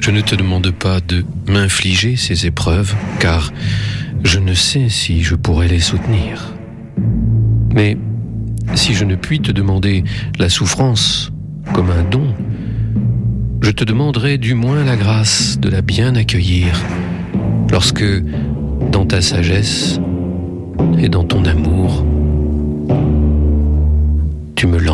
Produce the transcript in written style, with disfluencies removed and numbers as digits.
Je ne te demande pas de m'infliger ces épreuves, car je ne sais si je pourrais les soutenir. Mais si je ne puis te demander la souffrance comme un don, je te demanderai du moins la grâce de la bien accueillir lorsque, dans ta sagesse et dans ton amour, tu me lances